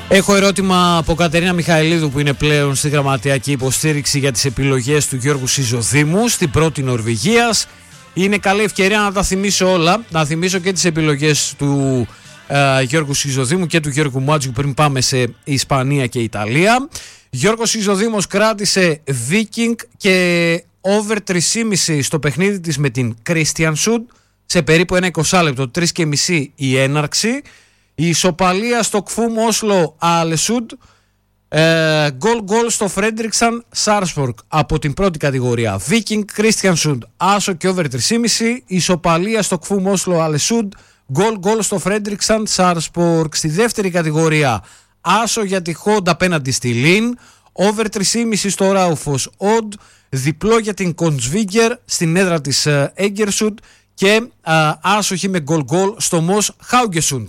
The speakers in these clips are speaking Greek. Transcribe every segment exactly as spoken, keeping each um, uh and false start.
Έχω ερώτημα από Κατερίνα Μιχαηλίδου, που είναι πλέον στη γραμματειακή υποστήριξη για τις επιλογές του Γιώργου Σιζοδήμου στην πρώτη Νορβηγίας. Είναι καλή ευκαιρία να τα θυμίσω όλα, να θυμίσω και τις επιλογές του ε, Γιώργου Σιζοδήμου και του Γιώργου Μάτζιου πριν πάμε σε Ισπανία και Ιταλία. Γιώργος Σιζοδήμος κράτησε Viking και over τρία κόμμα πέντε στο παιχνίδι της με την Kristiansund σε περίπου ένα είκοσι λεπτό, τρία και μισή η έναρξη. Η ισοπαλία στο Κφούμ Όσλο Αλεσούντ, γκολ γκολ στο Φρέντριξαν Σάρσπορκ από την πρώτη κατηγορία. Viking Kristiansund, άσο και over τρία κόμμα πέντε, ισοπαλία στο Κφούμ Όσλο Αλεσούντ, γκολ γκολ στο Φρέντριξαν Σάρσπορκ. Στη δεύτερη κατηγορία, άσο για τη Χόντ απέναντι στη Λιν, over τρία κόμμα πέντε στο Ράουφος Οντ, διπλό για την Κοντσβίγκερ στην έδρα της Έγκερσουντ και α, άσοχη με γκολ γκολ στο Μος Χάουγκεσουντ.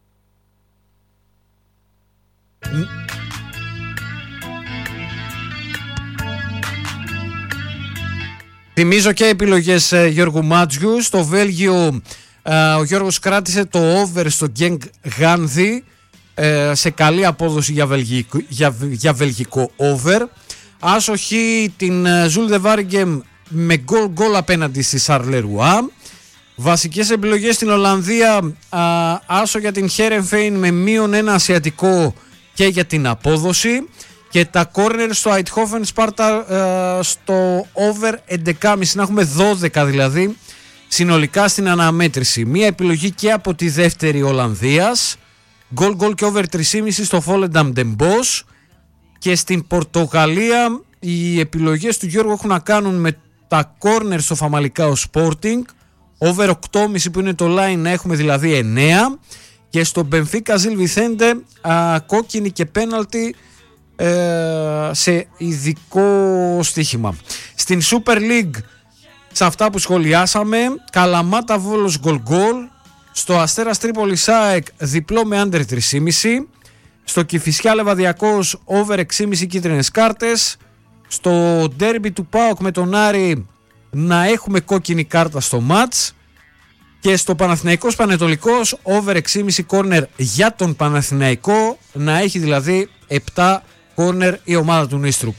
Θυμίζω και επιλογές ε, Γιώργου Μάτζιου. Στο Βέλγιο ε, ο Γιώργος κράτησε το over στο Γκένγκ Γάνδη ε, σε καλή απόδοση για, βελγικό, για, για βελγικό over. Άσοχη την Ζουλ Δε Βάριγκεμ με γκολ γκολ απέναντι στη Σαρλερουά. Βασικές επιλογές στην Ολλανδία, α, άσο για την Χέρενφέιν με μείον ένα ασιατικό και για την απόδοση, και τα κόρνερ στο Αιτχόφεν Σπάρτα στο over έντεκα κόμμα πέντε, να έχουμε δώδεκα δηλαδή συνολικά στην αναμέτρηση. Μία επιλογή και από τη δεύτερη Ολλανδίας, γκολ γκολ και over τρία κόμμα πέντε στο Φόλενταμ Ντεμπός. Και στην Πορτογαλία οι επιλογές του Γιώργου έχουν να κάνουν με τα κόρνερ στο Φαμαλικάο Sporting, over οκτώ κόμμα πέντε που είναι το line, να έχουμε δηλαδή εννέα, και στο Μπενφίκα Ζιλ Βιθέντε κόκκινη και πέναλτι ε, σε ειδικό στοίχημα. Στην Super League, σε αυτά που σχολιάσαμε, Καλαμάτα Βόλος γκολ γκολ, στο Αστέρας Τρίπολης ΑΕΚ διπλό με under τρία κόμμα πέντε, στο Κηφισιά Λεβαδιακός over έξι κόμμα πέντε κίτρινες κάρτες, στο ντέρμπι του ΠΑΟΚ με τον Άρη να έχουμε κόκκινη κάρτα στο μάτς, και στο Παναθηναϊκός Πανετολικός over έξι κόμμα πέντε κόρνερ για τον Παναθηναϊκό, να έχει δηλαδή επτά κόρνερ η ομάδα του Νίστρουπ.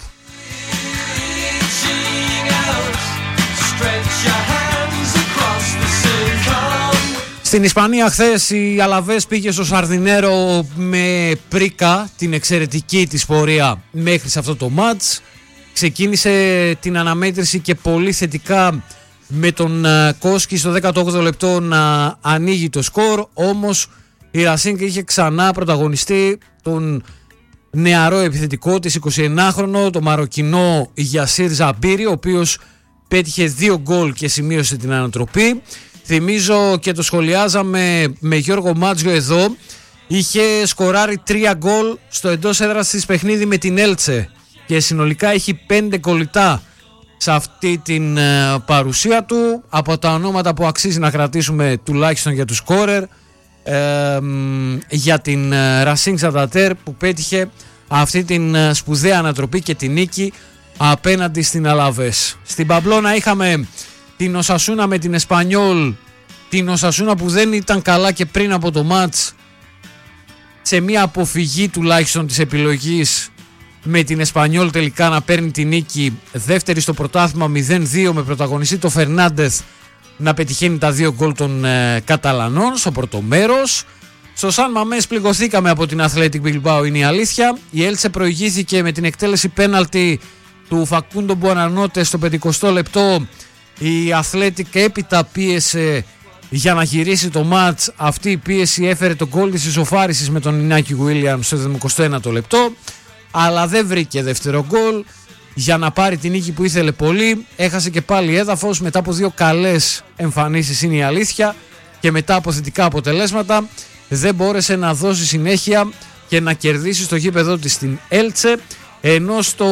Στην Ισπανία χθες η Αλαβές πήγε στο Σαρδινέρο με πρίκα την εξαιρετική της πορεία μέχρι σε αυτό το μάτς. Ξεκίνησε την αναμέτρηση και πολύ θετικά με τον Κόσκι στο δέκατο όγδοο λεπτό να ανοίγει το σκορ, όμως η Ρασίνγκ είχε ξανά πρωταγωνιστεί τον νεαρό επιθετικό της, εικοσιενάχρονο, το Μαροκινό Γιασίρ Ζαμπίρι, ο οποίος πέτυχε δύο γκολ και σημείωσε την ανατροπή. Θυμίζω και το σχολιάζαμε με Γιώργο Μάτζιο εδώ, είχε σκοράρει τρία γκολ στο εντός έδρας της παιχνίδι με την Έλτσε και συνολικά έχει πέντε κολλητά σε αυτή την ε, παρουσία του. Από τα ονόματα που αξίζει να κρατήσουμε τουλάχιστον για τους σκόρερ, ε, για την ε, Racing Santander που πέτυχε αυτή την ε, σπουδαία ανατροπή και την νίκη απέναντι στην Αλαβές. Στην Παμπλώνα είχαμε την Οσασούνα με την Εσπανιόλ, την Οσασούνα που δεν ήταν καλά και πριν από το μάτς, σε μια αποφυγή τουλάχιστον της επιλογής, με την Εσπανιόλ τελικά να παίρνει τη νίκη, δεύτερη στο πρωτάθλημα μηδέν δύο, με πρωταγωνιστή το Φερνάντεθ να πετυχαίνει τα δύο γκολ των ε, Καταλανών στο πρώτο μέρος. Στο Σαν Μαμές πληγωθήκαμε από την Athletic Bilbao, είναι η αλήθεια. Η Έλτσε προηγήθηκε με την εκτέλεση πέναλτι του Φακούντο Μπουανανότε στο πενηκοστό λεπτό. Η Athletic έπειτα πίεσε για να γυρίσει το μάτς. Αυτή η πίεση έφερε τον γκολ της ισοφάρισης με τον Ινάκη Γουίλιαμ στο εβδομηκοστό ένατο λεπτό, αλλά δεν βρήκε δεύτερο γκολ για να πάρει την νίκη που ήθελε πολύ. Έχασε και πάλι έδαφος μετά από δύο καλές εμφανίσεις, είναι η αλήθεια, και μετά από θετικά αποτελέσματα δεν μπόρεσε να δώσει συνέχεια και να κερδίσει στο γήπεδο της στην Έλτσε, ενώ στο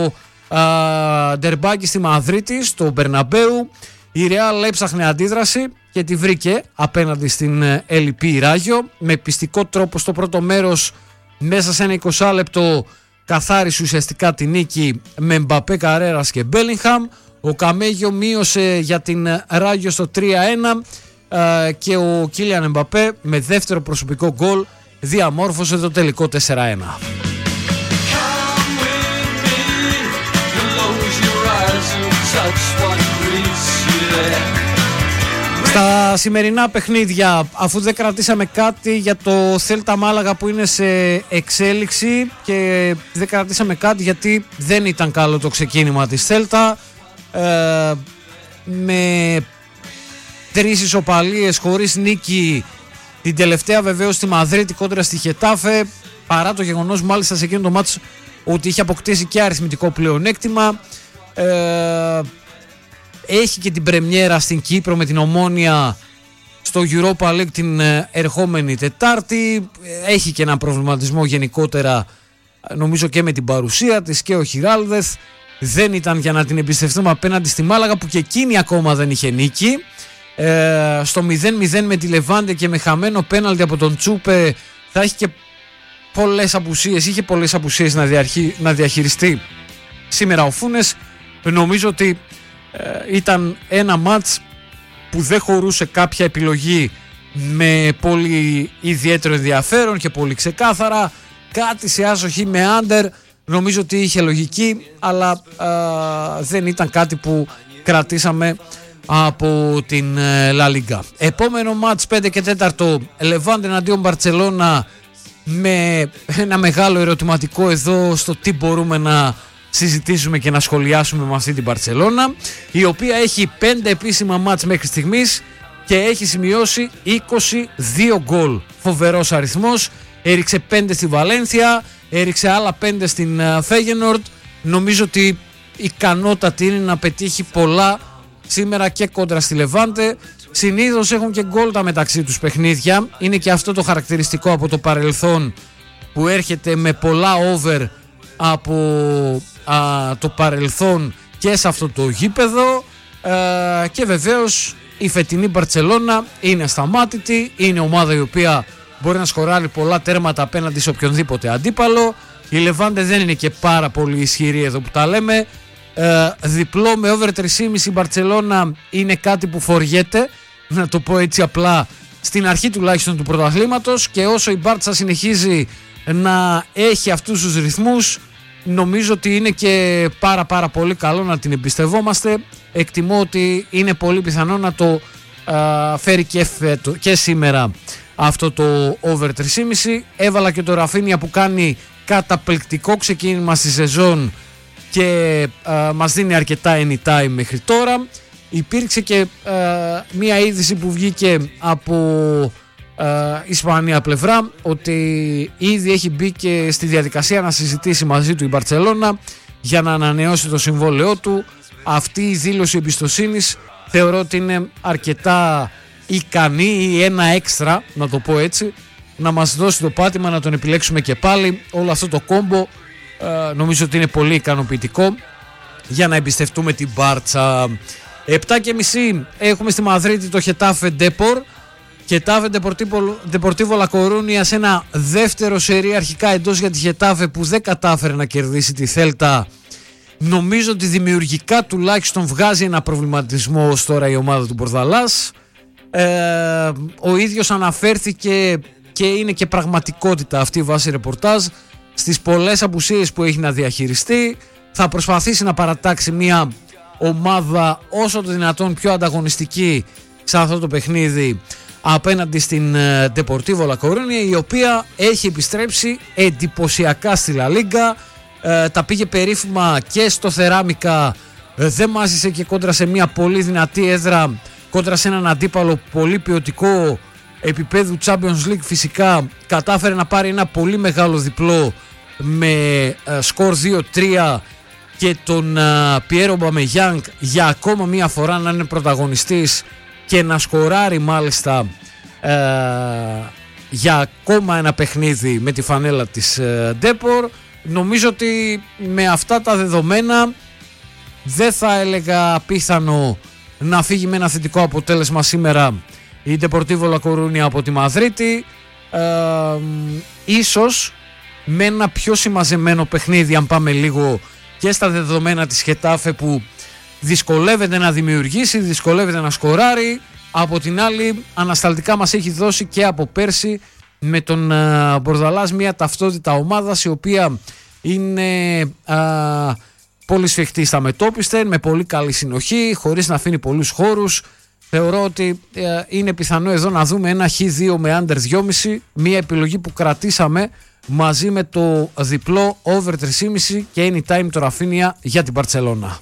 α, ντερμπάκι στη Μαδρίτη, στο Μπερναμπέου, η Ρεάλ έψαχνε αντίδραση και τη βρήκε απέναντι στην ελ ι πι Ράγιο. Με πιστικό τρόπο στο πρώτο μέρος, μέσα σε ένα είκοσι λεπτό, καθάρισε ουσιαστικά τη νίκη με Μπαπέ, Καρέρας και Μπέλιγχαμ. Ο Καμέγιο μείωσε για την Ράγιο στο τρία ένα και ο Κίλιαν Εμπαπέ με δεύτερο προσωπικό γκολ διαμόρφωσε το τελικό τέσσερα ένα. Στα σημερινά παιχνίδια, αφού δεν κρατήσαμε κάτι για το Θέλτα Μάλαγα που είναι σε εξέλιξη και δεν κρατήσαμε κάτι γιατί δεν ήταν καλό το ξεκίνημα της Θέλτα, ε, με τρεις ισοπαλίες χωρίς νίκη, την τελευταία βεβαίως στη Μαδρίτη κόντρα στη Χετάφε, παρά το γεγονός μάλιστα σε εκείνο το μάτς ότι είχε αποκτήσει και αριθμητικό πλεονέκτημα. ε, Έχει και την πρεμιέρα στην Κύπρο με την Ομόνοια στο Europa League την ερχόμενη Τετάρτη. Έχει και ένα προβληματισμό γενικότερα, νομίζω, και με την παρουσία της και ο Χιράλδεθ. Δεν ήταν για να την εμπιστευτούμε απέναντι στη Μάλαγα που και εκείνη ακόμα δεν είχε νίκη. Ε, στο μηδέν μηδέν με τη Λεβάντε και με χαμένο πέναλτι από τον Τσούπε θα έχει και πολλές απουσίες, είχε πολλές απουσίες να, διαρχει, να διαχειριστεί σήμερα ο Φούνες. Νομίζω ότι ε, ήταν ένα μάτς που δεν χωρούσε κάποια επιλογή με πολύ ιδιαίτερο ενδιαφέρον και πολύ ξεκάθαρα. Κάτι σε άσοχη με άντερ νομίζω ότι είχε λογική, αλλά ε, δεν ήταν κάτι που κρατήσαμε από την La Liga. Επόμενο μάτς πέντε και τέταρτο, Λεβάντε εναντίον Μπαρτσελώνα, με ένα μεγάλο ερωτηματικό εδώ στο τι μπορούμε να συζητήσουμε και να σχολιάσουμε με αυτή την Μπαρτσελώνα, η οποία έχει πέντε επίσημα μάτς μέχρι στιγμής και έχει σημειώσει είκοσι δύο γκολ. Φοβερός αριθμός. Έριξε πέντε στη Βαλένθια, έριξε άλλα πέντε στην Φέγενορντ. Νομίζω ότι ικανότατη είναι να πετύχει πολλά σήμερα και κόντρα στη Λεβάντε. Συνήθως έχουν και γκολ τα μεταξύ τους παιχνίδια. Είναι και αυτό το χαρακτηριστικό από το παρελθόν, που έρχεται με πολλά over από α, το παρελθόν και σε αυτό το γήπεδο. Α, και βεβαίως η φετινή Μπαρτσελώνα είναι ασταμάτητη. Είναι ομάδα η οποία μπορεί να σκοράρει πολλά τέρματα απέναντι σε οποιονδήποτε αντίπαλο. Η Λεβάντε δεν είναι και πάρα πολύ ισχυρή εδώ που τα λέμε. Ε, διπλό με over τρία κόμμα πέντε η Μπαρτσελώνα είναι κάτι που φοριέται, να το πω έτσι απλά, στην αρχή τουλάχιστον του πρωταθλήματος, και όσο η Μπάρτσα συνεχίζει να έχει αυτούς τους ρυθμούς, νομίζω ότι είναι και πάρα πάρα πολύ καλό να την εμπιστευόμαστε. Εκτιμώ ότι είναι πολύ πιθανό να το α, φέρει και, φέτο, και σήμερα αυτό το over τρία κόμμα πέντε. Έβαλα και το Ραφίνια που κάνει καταπληκτικό ξεκίνημα στη σεζόν και α, μας δίνει αρκετά anytime μέχρι τώρα. Υπήρξε και α, μία είδηση που βγήκε από α, Ισπανία πλευρά, ότι ήδη έχει μπει και στη διαδικασία να συζητήσει μαζί του η Μπαρτσελώνα για να ανανεώσει το συμβόλαιό του. Αυτή η δήλωση εμπιστοσύνης θεωρώ ότι είναι αρκετά ικανή, ή ένα έξτρα, να το πω έτσι, να μας δώσει το πάτημα να τον επιλέξουμε και πάλι. Όλο αυτό το κόμπο ε, νομίζω ότι είναι πολύ ικανοποιητικό για να εμπιστευτούμε την Μπάρτσα. Επτά και μισή έχουμε στη Μαδρίτη το Χετάφε Ντέπορ. Χετάφε Ντεπορτίβο Λα Κορούνια, σε ένα δεύτερο σερί αρχικά εντός για τη Χετάφε που δεν κατάφερε να κερδίσει τη Θέλτα. Νομίζω ότι δημιουργικά τουλάχιστον βγάζει ένα προβληματισμό ως τώρα η ομάδα του Μπορδαλάς. Ε, ο ίδιος αναφέρθηκε, και είναι και πραγματικότητα αυτή η βάση ρεπορτάζ, στις πολλές απουσίες που έχει να διαχειριστεί. Θα προσπαθήσει να παρατάξει μια ομάδα όσο το δυνατόν πιο ανταγωνιστική σε αυτό το παιχνίδι απέναντι στην Deportivo La Coruña, η οποία έχει επιστρέψει εντυπωσιακά στη La Liga. Ε, τα πήγε περίφημα και στο Θεράμικα, ε, δεν μάζησε και κόντρα σε μια πολύ δυνατή έδρα, κόντρα σε έναν αντίπαλο πολύ ποιοτικό επίπεδου Champions League. Φυσικά κατάφερε να πάρει ένα πολύ μεγάλο διπλό με ε, σκορ δύο τρία και τον Πιέρο Μπαμεγιάνγκ για ακόμα μία φορά να είναι πρωταγωνιστής και να σκοράρει μάλιστα ε, για ακόμα ένα παιχνίδι με τη φανέλα της ε, Ντέπορ. Νομίζω ότι με αυτά τα δεδομένα δεν θα έλεγα απίθανο να φύγει με ένα θετικό αποτέλεσμα σήμερα η Deportivo La Coruña από τη Μαδρίτη. Ε, ίσως με ένα πιο συμμαζεμένο παιχνίδι, αν πάμε λίγο και στα δεδομένα της Χετάφε, που δυσκολεύεται να δημιουργήσει, δυσκολεύεται να σκοράρει. Από την άλλη, ανασταλτικά μας έχει δώσει και από πέρσι με τον α, Μπορδαλάς, μια ταυτότητα ομάδας η οποία είναι α, πολύ σφιχτή στα μετόπιστα, με πολύ καλή συνοχή, χωρίς να αφήνει πολλούς χώρους. Θεωρώ ότι ε, είναι πιθανό εδώ να δούμε ένα χ δύο με under δυόμισι, μια επιλογή που κρατήσαμε μαζί με το διπλό over τρία κόμμα πέντε και anytime το Ραφίνια για την Μπαρτσελώνα.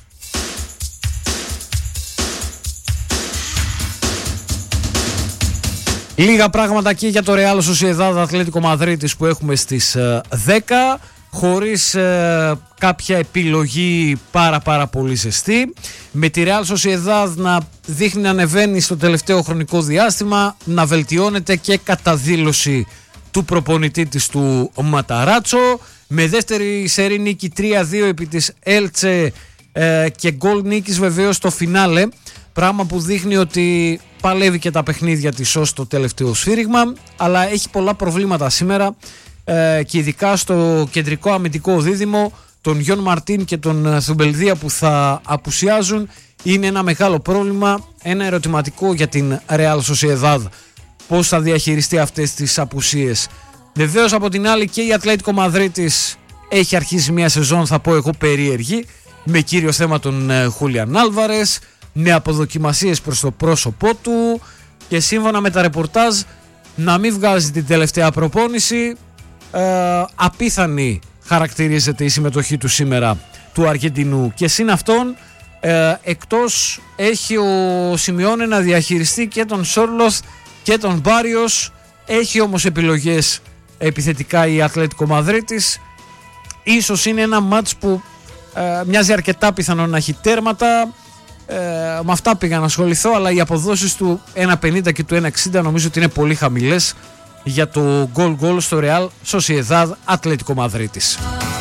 Λίγα πράγματα και για το Real Sociedad Ατλέτικο Μαδρίτης που έχουμε στις δέκα, χωρίς ε, κάποια επιλογή πάρα πάρα πολύ ζεστή, με τη Real Sociedad να δείχνει να ανεβαίνει στο τελευταίο χρονικό διάστημα, να βελτιώνεται και κατά δήλωση του προπονητή της του Ματαράτσο, με δεύτερη σερί νίκη τρία δύο επί της Έλτσε ε, και γκολ νίκης βεβαίως στο φινάλε, πράγμα που δείχνει ότι παλεύει και τα παιχνίδια της ως το τελευταίο σφύριγμα, αλλά έχει πολλά προβλήματα σήμερα ε, και ειδικά στο κεντρικό αμυντικό δίδυμο, τον Γιον Μαρτίν και τον Θουμπελδία που θα απουσιάζουν. Είναι ένα μεγάλο πρόβλημα, ένα ερωτηματικό για την Real Sociedad, πώς θα διαχειριστεί αυτές τις απουσίες. Βεβαίως από την άλλη και η Ατλέτικο Μαδρίτης έχει αρχίσει μια σεζόν, θα πω εγώ, περίεργη, με κύριο θέμα τον Χούλιαν Άλβαρες, με αποδοκιμασίες προς το πρόσωπό του και σύμφωνα με τα ρεπορτάζ να μην βγάζει την τελευταία προπόνηση. ε, απίθανη χαρακτηρίζεται η συμμετοχή του σήμερα του Αργεντινού, και συν αυτόν ε, εκτός έχει ο Σιμεώνε να διαχειριστεί και τον Σόρλοθ και τον Μπάριος. Έχει όμως επιλογές επιθετικά η Ατλέτικο Μαδρίτης. Ίσως είναι ένα μάτς που ε, μοιάζει αρκετά πιθανό να έχει τέρματα. Ε, με αυτά πήγα να ασχοληθώ, αλλά οι αποδόσεις του ένα πενήντα και του ένα εξήντα νομίζω ότι είναι πολύ χαμηλές για το goal goal στο Real Sociedad Ατλέτικο Μαδρίτης.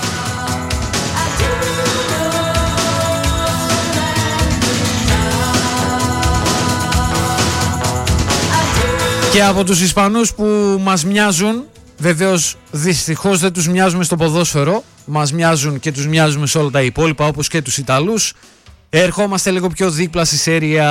Και από τους Ισπανούς που μας μοιάζουν, βεβαίως δυστυχώς δεν τους μοιάζουμε στο ποδόσφαιρο, μας μοιάζουν και τους μοιάζουμε σε όλα τα υπόλοιπα όπως και τους Ιταλούς. Ερχόμαστε λίγο πιο δίπλα στη σέρια.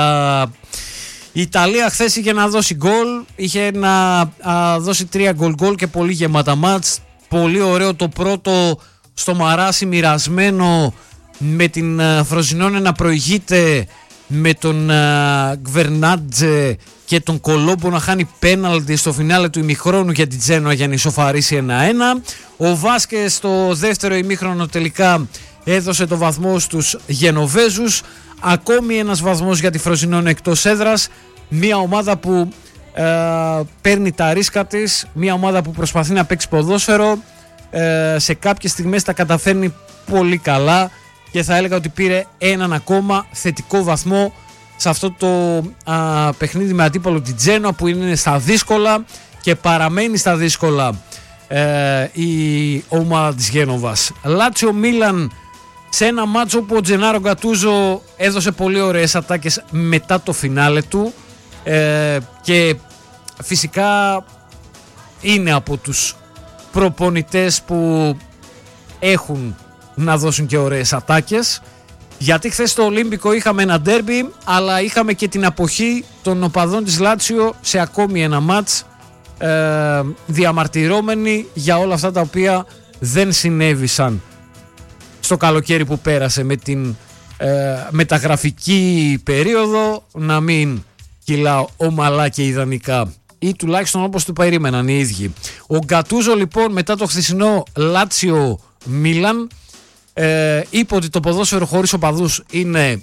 Η Ιταλία χθες είχε να δώσει γκολ, είχε να α, δώσει τρία γκολ γκολ και πολύ γεμάτα μάτς. Πολύ ωραίο το πρώτο στο Μαράσι, μοιρασμένο με την Φροζινόνε να προηγείται, με τον Γκβερνάτζε και τον Κολόμπο να χάνει πέναλτι στο φινάλε του ημιχρόνου για την Τζένοα για να ισοφαρίσει ένα ένα. Ο Βάσκες στο δεύτερο ημίχρονο τελικά έδωσε το βαθμό στους Γενοβέζους. Ακόμη ένας βαθμός για τη Φροζινόνε εκτός έδρας. Μια ομάδα που ε, παίρνει τα ρίσκα της, μια ομάδα που προσπαθεί να παίξει ποδόσφαιρο, ε, σε κάποιες στιγμές τα καταφέρνει πολύ καλά και θα έλεγα ότι πήρε έναν ακόμα θετικό βαθμό σε αυτό το α, παιχνίδι με αντίπαλο την Τζένοα που είναι στα δύσκολα και παραμένει στα δύσκολα ε, η ομάδα της Γένοβας. Λάτσιο Μίλαν, σε ένα μάτσο που ο Τζενάρο Γκατούζο έδωσε πολύ ωραίες ατάκες μετά το φινάλε του ε, και φυσικά είναι από τους προπονητές που έχουν να δώσουν και ωραίες ατάκες, γιατί χθες στο Ολύμπικο είχαμε ένα ντέρμπι, αλλά είχαμε και την αποχή των οπαδών της Λάτσιο σε ακόμη ένα μάτς, ε, διαμαρτυρώμενοι για όλα αυτά τα οποία δεν συνέβησαν στο καλοκαίρι που πέρασε, με την ε, μεταγραφική περίοδο να μην κυλά ομαλά και ιδανικά, ή τουλάχιστον όπως του περίμεναν οι ίδιοι. Ο Γκατούζο λοιπόν μετά το χθεσινό Λάτσιο Μίλαν ε, είπε ότι το ποδόσφαιρο χωρίς οπαδούς είναι,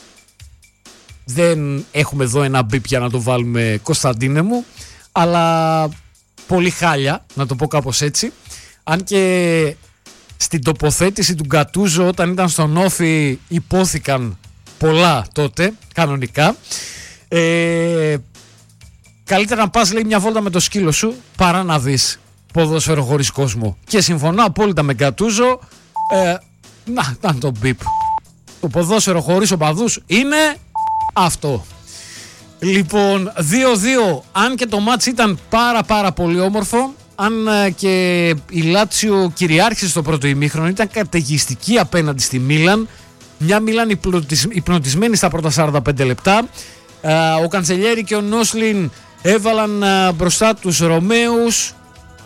δεν έχουμε εδώ ένα μπιπ για να το βάλουμε, Κωνσταντίνε μου, αλλά πολύ χάλια, να το πω κάπως έτσι. Αν και στην τοποθέτηση του Γκατούζο όταν ήταν στον Όφι υπόθηκαν πολλά τότε κανονικά. ε, Καλύτερα να πας, λέει, μια βόλτα με το σκύλο σου παρά να δεις ποδόσφαιρο χωρίς κόσμο. Και συμφωνώ απόλυτα με Γκατούζο. ε, Να, ήταν το μπιπ. Το ποδόσφαιρο χωρίς οπαδούς είναι αυτό. Λοιπόν, δύο δύο, αν και το μάτς ήταν πάρα πάρα πολύ όμορφο, αν και η Λάτσιο κυριάρχησε στο πρώτο ημίχρονο, ήταν καταιγιστική απέναντι στη Μίλαν. Μια Μίλαν υπνοτισμένη στα πρώτα σαράντα πέντε λεπτά. Ο Καντσελιέρη και ο Νόσλιν έβαλαν μπροστά τους Ρωμαίους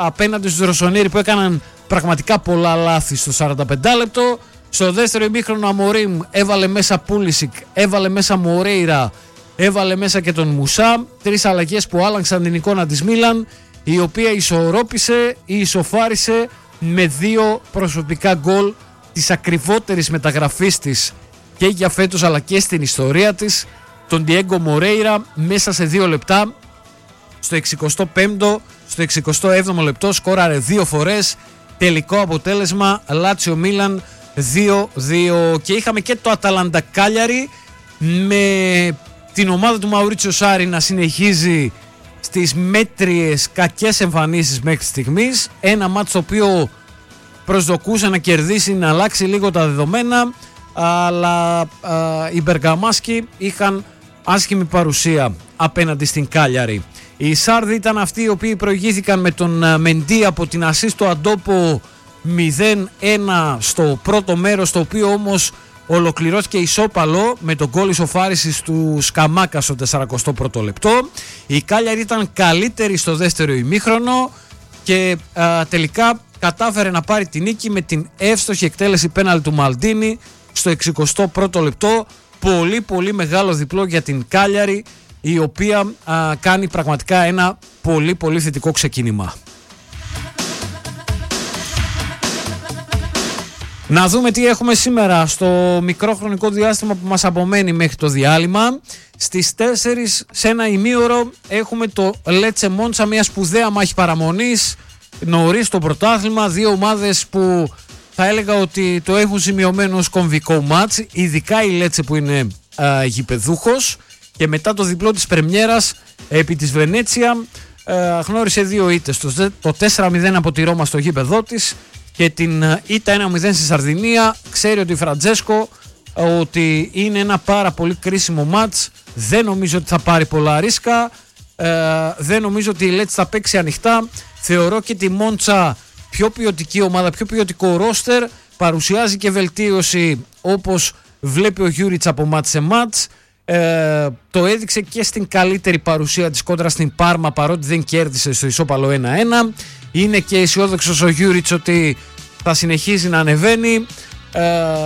απέναντι στους Ροσονέρι που έκαναν πραγματικά πολλά λάθη στο σαράντα πέντε λεπτό. Στο δεύτερο ημίχρονο Αμορίμ έβαλε μέσα Πούλισικ, έβαλε μέσα Μορέιρα, έβαλε μέσα και τον Μουσά. Τρεις αλλαγές που άλλαξαν την εικόνα της Μίλαν, η οποία ισορρόπησε ή ισοφάρισε με δύο προσωπικά γκολ της ακριβότερης μεταγραφής της και για φέτος αλλά και στην ιστορία της, τον Ντιέγκο Μορέιρα, μέσα σε δύο λεπτά. Στο εξηκοστό πέμπτο, στο εξηκοστό έβδομο λεπτό σκόραρε δύο φορές. Τελικό αποτέλεσμα Λάτσιο Μίλαν δύο δύο. Και είχαμε και το Αταλάντα Κάλιαρι με την ομάδα του Μαουρίτσιο Σάρι να συνεχίζει στις μέτριες κακές εμφανίσεις μέχρι στιγμής. Ένα μάτς το οποίο προσδοκούσε να κερδίσει, να αλλάξει λίγο τα δεδομένα, αλλά α, οι Μπεργαμάσκοι είχαν άσχημη παρουσία απέναντι στην Κάλιαρι. Οι Σάρδοι ήταν αυτοί οι οποίοι προηγήθηκαν με τον Μεντί από την ασίστ του Αντόπο μηδέν ένα στο πρώτο μέρος, το οποίο όμως ολοκληρώθηκε ισόπαλο με τον γκολ ισοφάρισης του Σκαμάκα στο σαρανταεστό πρώτο λεπτό. Η Κάλιαρι ήταν καλύτερη στο δεύτερο ημίχρονο και α, τελικά κατάφερε να πάρει την νίκη με την εύστοχη εκτέλεση πέναλτι του Μαλντίνι στο εξηκοστό πρώτο λεπτό. Πολύ πολύ μεγάλο διπλό για την Κάλιαρι, η οποία α, κάνει πραγματικά ένα πολύ πολύ θετικό ξεκίνημα. Να δούμε τι έχουμε σήμερα στο μικρό χρονικό διάστημα που μας απομένει μέχρι το διάλειμμα. Στις τέσσερις σε ένα ημίωρο έχουμε το Λέτσε Μόντσα, μια σπουδαία μάχη παραμονής νωρίς το πρωτάθλημα. Δύο ομάδες που θα έλεγα ότι το έχουν σημειωμένο ως κομβικό μάτς, ειδικά η Λέτσε που είναι α, γηπεδούχος, και μετά το διπλό της πρεμιέρας επί της Βενέτσια α, γνώρισε δύο ήττες, το, το τέσσερα μηδέν από τη Ρώμα στο γήπεδό της και την ήττα ένα μηδέν στη Σαρδινία. Ξέρει ότι η Φραντζέσκο ότι είναι ένα πάρα πολύ κρίσιμο μάτς. Δεν νομίζω ότι θα πάρει πολλά ρίσκα, ε, δεν νομίζω ότι η Λέτσε θα παίξει ανοιχτά. Θεωρώ και τη Μόντσα πιο ποιοτική ομάδα, πιο ποιοτικό ρόστερ, παρουσιάζει και βελτίωση όπως βλέπει ο Γιούριτς από μάτς σε μάτς. Ε, το έδειξε και στην καλύτερη παρουσία της κόντρα στην Πάρμα, παρότι δεν κέρδισε στο ισόπαλο ένα ένα. Είναι και αισιόδοξος ο Γιούριτς ότι θα συνεχίζει να ανεβαίνει. Ε,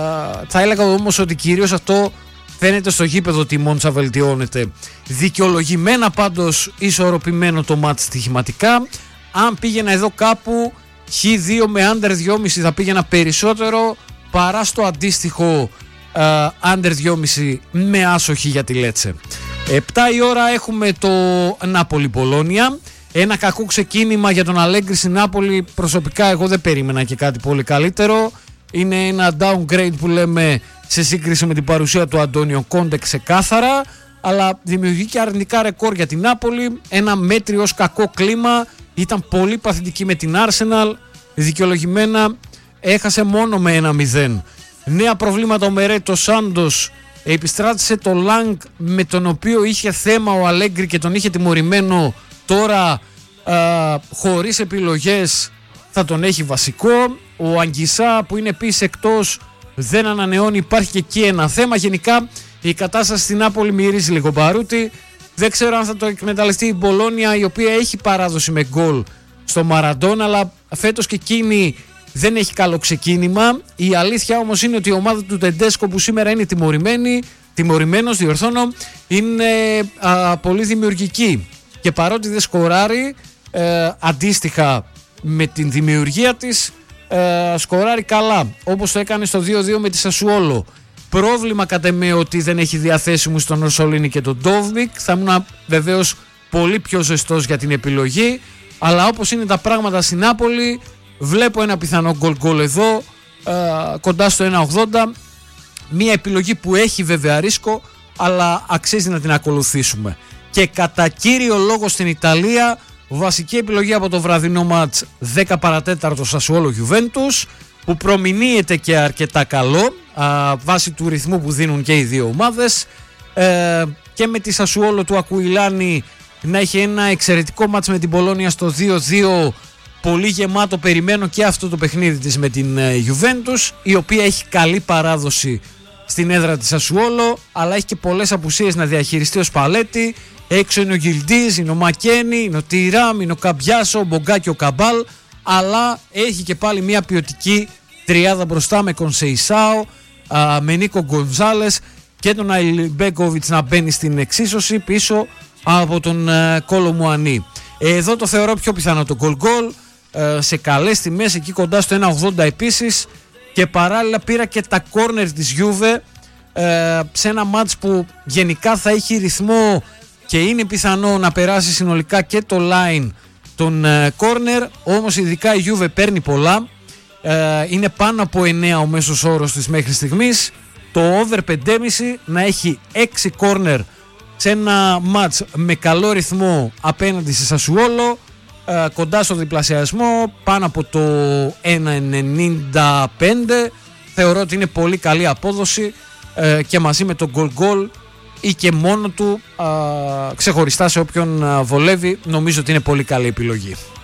θα έλεγα όμως ότι κυρίως αυτό φαίνεται στο γήπεδο ότι η Μόντσα βελτιώνεται. Δικαιολογημένα πάντως ισορροπημένο το μάτς στοιχηματικά. Αν πήγαινα εδώ κάπου χ δύο με under δυόμισι θα πήγαινα περισσότερο παρά στο αντίστοιχο uh, under δυόμισι με άσοχη για τη Λέτσε. επτά η ώρα έχουμε το Νάπολη Μπολόνια. Ένα κακό ξεκίνημα για τον Αλέγκρι στην Νάπολη. Προσωπικά εγώ δεν περίμενα και κάτι πολύ καλύτερο. Είναι ένα downgrade που λέμε σε σύγκριση με την παρουσία του Αντώνιο Κόντε ξεκάθαρα, αλλά δημιουργεί και αρνητικά ρεκόρ για την Νάπολη. Ένα μέτριο ως κακό κλίμα. Ήταν πολύ παθητική με την Arsenal. Δικαιολογημένα έχασε μόνο με ένα μηδέν. Νέα προβλήματα ο Μερέτο Σάντος. Επιστράτησε το Λάγκ με τον οποίο είχε θέμα ο Αλέγκρι και τον είχε τιμωρημένο. Τώρα α, χωρίς επιλογές θα τον έχει βασικό. Ο Αγγισά που είναι επίσης εκτός δεν ανανεώνει, υπάρχει και εκεί ένα θέμα. Γενικά η κατάσταση στην Νάπολη μυρίζει λίγο μπαρούτι. Δεν ξέρω αν θα το εκμεταλλευτεί η Μπολόνια, η οποία έχει παράδοση με γκολ στο Μαραντόν, αλλά φέτος και εκείνη δεν έχει καλό ξεκίνημα. Η αλήθεια όμως είναι ότι η ομάδα του Τεντέσκο που σήμερα είναι τιμωρημένη, τιμωρημένος διορθώνω, είναι α, πολύ δημιουργική και παρότι δεν σκοράρει ε, αντίστοιχα με την δημιουργία της ε, σκοράρει καλά, όπως το έκανε στο δύο δύο με τη Σασουόλο. Πρόβλημα κατά με ότι δεν έχει διαθέσιμους τον Ορσολίνη και τον Ντόβμικ. Θα ήμουν βεβαίως πολύ πιο ζεστός για την επιλογή, αλλά όπως είναι τα πράγματα στην Νάπολη βλέπω ένα πιθανό γκολ γκολ εδώ ε, κοντά στο ένα ογδόντα. Μια επιλογή που έχει βέβαια ρίσκο, αλλά αξίζει να την ακολουθήσουμε. Και κατά κύριο λόγο στην Ιταλία, βασική επιλογή από το βραδινό μάτς δέκα παρατέταρτο Σασουόλο Γιουβέντους, που προμηνύεται και αρκετά καλό α, βάσει του ρυθμού που δίνουν και οι δύο ομάδες, ε, και με τη Σασουόλο του Ακουιλάνη να έχει ένα εξαιρετικό μάτς με την Μπολόνια στο δύο δύο. Πολύ γεμάτο, περιμένω και αυτό το παιχνίδι της με την Juventus, η οποία έχει καλή παράδοση στην έδρα της Σασουόλο, αλλά έχει και πολλές απουσίες να διαχειριστεί ο Σπαλέτη. Έξω είναι ο Γκιλντίζ, είναι ο Μακένι, είναι ο Τιράμ, είναι ο Καμπιάσο, ο Μπογκά και ο Καμπάλ. Αλλά έχει και πάλι μια ποιοτική τριάδα μπροστά με Κονσεϊσάο, με Νίκο Γκονζάλες και τον Αϊλμπέκοβιτς να μπαίνει στην εξίσωση πίσω από τον Κόλο Μουανί. Εδώ το θεωρώ πιο πιθανό το goal goal, σε καλές τιμές, εκεί κοντά στο ένα ογδόντα επίσης, και παράλληλα πήρα και τα corner της Juve σε ένα μάτς που γενικά θα έχει ρυθμό και είναι πιθανό να περάσει συνολικά και το line των corner, όμως ειδικά η Juve παίρνει πολλά, είναι πάνω από εννέα ο μέσος όρος της μέχρι στιγμής, το over πέντε κόμμα πέντε να έχει έξι corner σε ένα μάτς με καλό ρυθμό απέναντι σε Σασουόλο, κοντά στο διπλασιασμό, πάνω από το ένα ενενήντα πέντε. Θεωρώ ότι είναι πολύ καλή απόδοση και μαζί με το goal goal ή και μόνο του ξεχωριστά σε όποιον βολεύει, νομίζω ότι είναι πολύ καλή επιλογή.